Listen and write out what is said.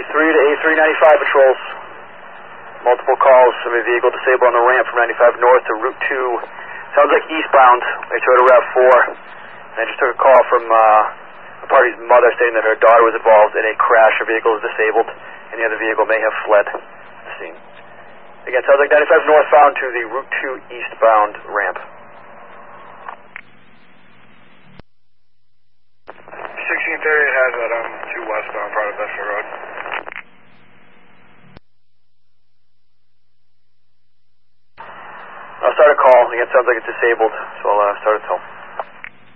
to A395 patrols. Multiple calls from a vehicle disabled on the ramp from 95 north to Route 2. Sounds like eastbound, Toyota RAV4. And I just took a call from a party's mother stating that her daughter was involved in a crash. Her vehicle is disabled, and the other vehicle may have fled the scene. Again, sounds like 95 northbound to the Route 2 eastbound ramp. 1630 has that 2 westbound part of Bedford Road. I'll start a call. Again, sounds like it's disabled, so I'll start a tow.